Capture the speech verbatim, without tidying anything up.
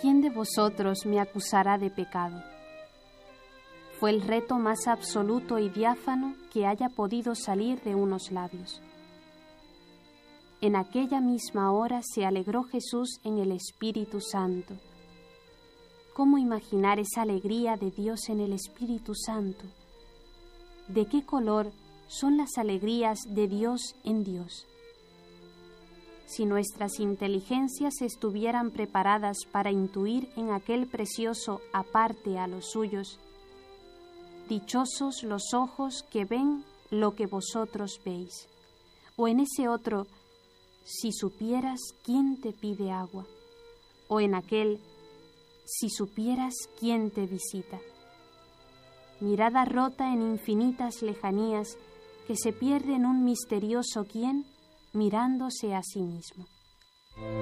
¿quién de vosotros me acusará de pecado? Fue el reto más absoluto y diáfano que haya podido salir de unos labios. En aquella misma hora se alegró Jesús en el Espíritu Santo. ¿Cómo imaginar esa alegría de Dios en el Espíritu Santo? ¿De qué color son las alegrías de Dios en Dios? Si nuestras inteligencias estuvieran preparadas para intuir en aquel precioso aparte a los suyos, dichosos los ojos que ven lo que vosotros veis. O en ese otro, si supieras quién te pide agua. O en aquel, si supieras quién te visita. Mirada rota en infinitas lejanías que se pierde en un misterioso quién mirándose a sí mismo.